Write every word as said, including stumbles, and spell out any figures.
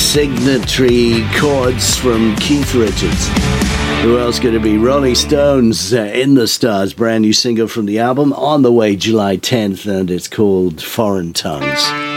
signatory chords from Keith Richards. Who else could it be? Rolling Stones, uh, In the Stars, brand new single from the album, on the way July tenth, and it's called Foreign Tongues.